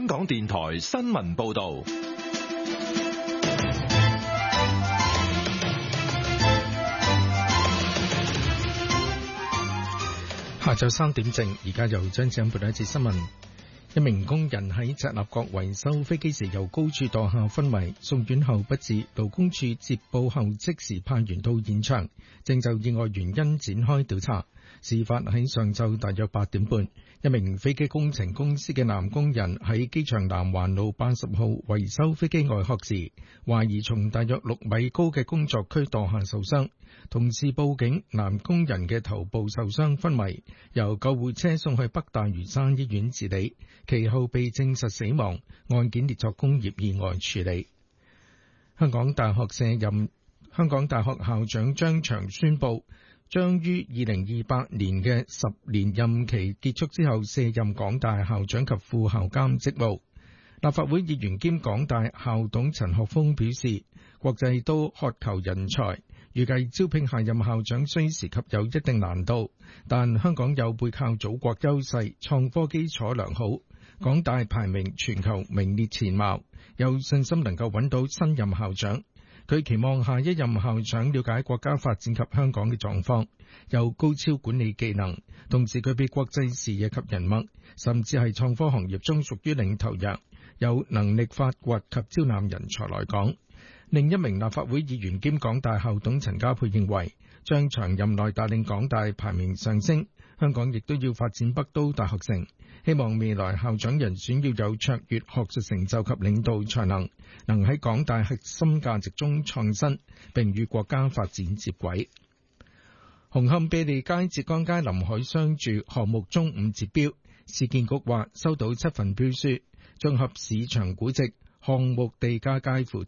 港電台新聞報道。 下晝3點正，而家由張子欣報道一節新聞。一名工人喺赤鱲角維修飛機時由高處墮下昏迷，送院後不治。勞工處接報後即時派員到現場，正就意外原因展開調查。事發喺上晝大約8點半，一名飛機工程公司嘅男工人喺機場南環路80號維修飛機外殼時，懷疑從大約6米高嘅工作區墮下受傷。同事報警，男工人嘅頭部受傷昏迷，由救護車送去北大嶼山醫院治理，其後被證實死亡，案件列作工業意外處理。香港大學校長張翔宣布，將於2028年嘅10年任期結束之後卸任港大校長及副校監職務。立法會議員兼港大校董陳學鋒表示，國際都渴求人才，預計招聘下任校長需時及有一定難度，但香港有背靠祖國優勢，創科基礎良好，港大排名全球名列前茅，有信心能夠揾到新任校長。佢期望下一任校長了解國家發展及香港嘅狀況，有高超管理技能，同時具備國際視野及人脈，甚至係創科行業中屬於領頭羊，有能力發掘及招攬人才來港。另一名立法會議員兼港大校董陳家珮認為，張翔任內帶領港大排名上升，香港亦都要發展北都大學城，希望未來校長人選要有卓越學術成就及領導才能，能喺港大核心價值中創新，並與國家發展接軌。紅磡庇利街浙江街臨海商住項目中午截標，市建局話收到7份標書，綜合市場估值，項目地價介乎